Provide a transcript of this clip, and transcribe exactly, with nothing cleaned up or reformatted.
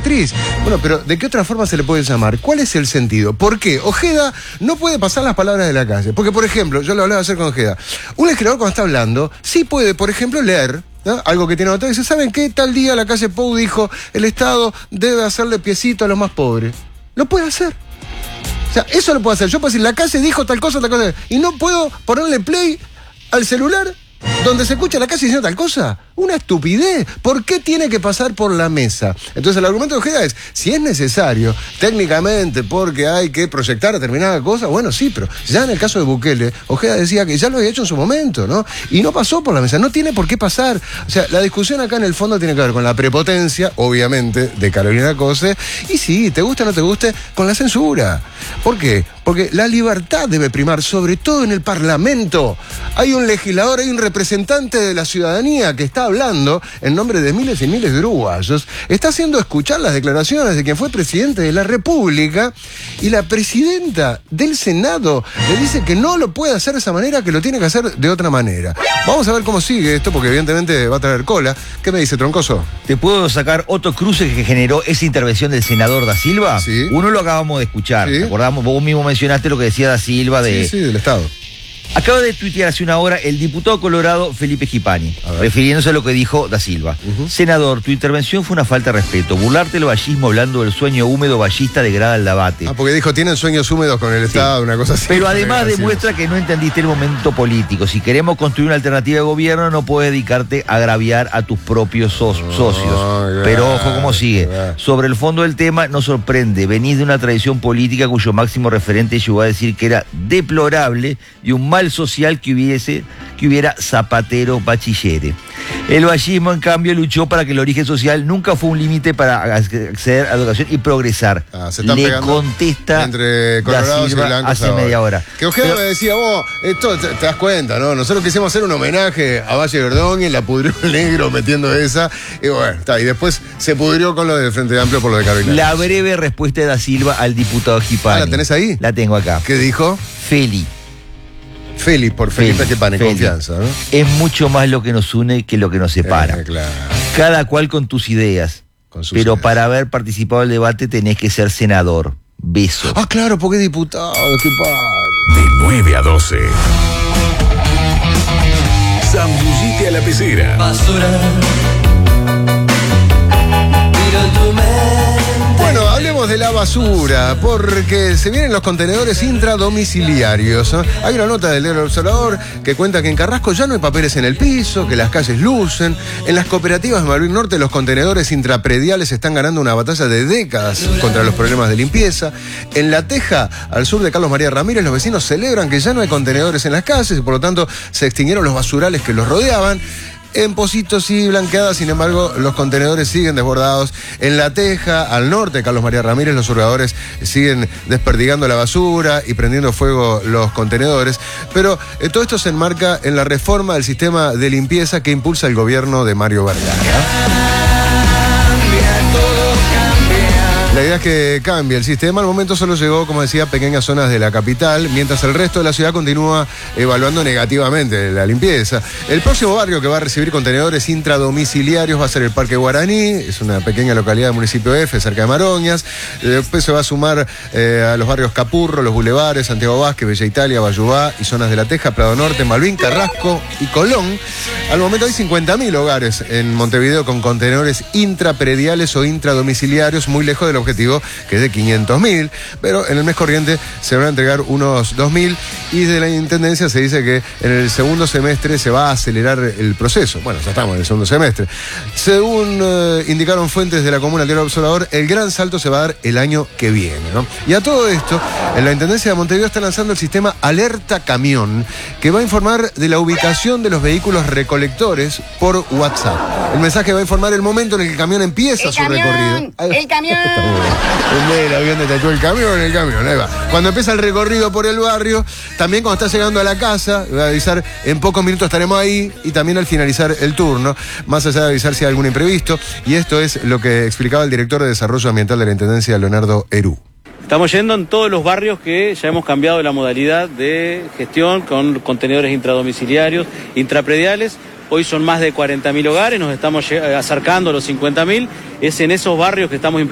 matriz. Bueno, pero ¿de qué otra forma se le puede llamar? ¿Cuál es el sentido? ¿Por qué Ojeda no puede pasar las palabras de la calle? Porque, por ejemplo, yo lo hablaba ayer con Ojeda, un legislador cuando está hablando, sí puede, por ejemplo, leer, ¿no?, algo que tiene anotado, y dice, ¿saben qué? Tal día la calle Pou dijo, el Estado debe hacerle piecito a los más pobres. Lo puede hacer. O sea, eso lo puedo hacer. Yo puedo decir, la calle dijo tal cosa, tal cosa, y no puedo ponerle play al celular donde se escucha la calle diciendo tal cosa. Una estupidez. ¿Por qué tiene que pasar por la mesa? Entonces el argumento de Ojeda es, si es necesario, técnicamente, porque hay que proyectar determinada cosa, bueno, sí, pero ya en el caso de Bukele, Ojeda decía que ya lo había hecho en su momento, ¿no? Y no pasó por la mesa, no tiene por qué pasar. O sea, la discusión acá en el fondo tiene que ver con la prepotencia, obviamente, de Carolina Cose, y sí, te guste o no te guste, con la censura. ¿Por qué? Porque la libertad debe primar, sobre todo en el Parlamento. Hay un legislador, hay un representante de la ciudadanía que está hablando en nombre de miles y miles de uruguayos, está haciendo escuchar las declaraciones de quien fue presidente de la República, y la presidenta del Senado le dice que no lo puede hacer de esa manera, que lo tiene que hacer de otra manera. Vamos a ver cómo sigue esto, porque evidentemente va a traer cola. ¿Qué me dice, Troncoso? ¿Te puedo sacar otro cruce que generó esa intervención del senador Da Silva? Sí. Uno lo acabamos de escuchar, Sí. ¿Recordamos? Vos mismo mencionaste lo que decía Da Silva de... Sí, sí, del Estado. Acaba de tuitear hace una hora el diputado colorado Felipe Schipani, refiriéndose a lo que dijo Da Silva. Uh-huh. Senador, tu intervención fue una falta de respeto. Burlarte del vallismo hablando del sueño húmedo vallista degrada el debate. Ah, porque dijo, tienen sueños húmedos con el Estado, sí, una cosa así. Pero además demuestra que no entendiste el momento político. Si queremos construir una alternativa de gobierno, no puedes dedicarte a agraviar a tus propios so- oh, socios. God, Pero ojo cómo sigue. God. Sobre el fondo del tema, nos sorprende. Venís de una tradición política cuyo máximo referente llegó a decir que era deplorable y un mal social que hubiese, que hubiera Zapatero bachilleres. El vallismo, en cambio, luchó para que el origen social nunca fue un límite para acceder a la educación y progresar. Ah, se están Le pegando contesta entre colorados y blancos hace ahora. media hora. Que Ojeda Pero, me decía, vos, esto te, te das cuenta, ¿no? Nosotros quisimos hacer un homenaje a Valle Verdón y la pudrió el negro metiendo esa. Y bueno, está. Y después se pudrió con lo del Frente Amplio por lo de Carolina. La breve respuesta de Da Silva al diputado Schipani. Ah, ¿la tenés ahí? La tengo acá. ¿Qué dijo? Feli. Feli, por Felipe Schipani, confianza, ¿no? Es mucho más lo que nos une que lo que nos separa. Eh, claro. Cada cual con tus ideas. Con sus pero ideas. para haber participado del debate tenés que ser senador. Besos. Ah, claro, porque es diputado, qué padre. De nueve a doce. Zambullite a la pecera. Basura. Miro tu mente. Bueno, hablemos de la basura, porque se vienen los contenedores intradomiciliarios, ¿no? Hay una nota del Diario El Observador que cuenta que en Carrasco ya no hay papeles en el piso, que las calles lucen. En las cooperativas de Malvin Norte los contenedores intraprediales están ganando una batalla de décadas contra los problemas de limpieza. En La Teja, al sur de Carlos María Ramírez, los vecinos celebran que ya no hay contenedores en las calles y por lo tanto se extinguieron los basurales que los rodeaban. En Positos y Blanqueada, sin embargo, los contenedores siguen desbordados. En La Teja, al norte de Carlos María Ramírez, los hurgadores siguen desperdigando la basura y prendiendo fuego los contenedores. Pero eh, todo esto se enmarca en la reforma del sistema de limpieza que impulsa el gobierno de Mario Vergara. La idea es que cambie el sistema. Al momento solo llegó, como decía, a pequeñas zonas de la capital, mientras el resto de la ciudad continúa evaluando negativamente la limpieza. El próximo barrio que va a recibir contenedores intradomiciliarios va a ser el Parque Guaraní. Es una pequeña localidad del municipio F, cerca de Maroñas. Después se va a sumar eh, a los barrios Capurro, Los Bulevares, Santiago Vázquez, Bella Italia, Bayubá y zonas de La Teja, Prado Norte, Malvin, Carrasco y Colón. Al momento hay cincuenta mil hogares en Montevideo con contenedores intraprediales o intradomiciliarios, muy lejos del objetivo, que es de quinientos mil, pero en el mes corriente se van a entregar unos dos mil y de la Intendencia se dice que en el segundo semestre se va a acelerar el proceso. Bueno, ya estamos en el segundo semestre. Según eh, indicaron fuentes de la Comuna del Diario Observador, el gran salto se va a dar el año que viene, ¿no? Y a todo esto, en la Intendencia de Montevideo está lanzando el sistema Alerta Camión, que va a informar de la ubicación de los vehículos recolectores por WhatsApp. El mensaje va a informar el momento en el que el camión empieza el su camión, recorrido. El camión. El avión de Tachó, el camión, el camión, ahí va. Cuando empieza el recorrido por el barrio, también cuando está llegando a la casa, va a avisar, en pocos minutos estaremos ahí, y también al finalizar el turno, más allá de avisar si hay algún imprevisto. Y esto es lo que explicaba el director de Desarrollo Ambiental de la Intendencia, Leonardo Herú. Estamos yendo en todos los barrios que ya hemos cambiado la modalidad de gestión con contenedores intradomiciliarios, intraprediales. Hoy son más de cuarenta mil hogares, nos estamos acercando a los cincuenta mil. Es en esos barrios que estamos implementando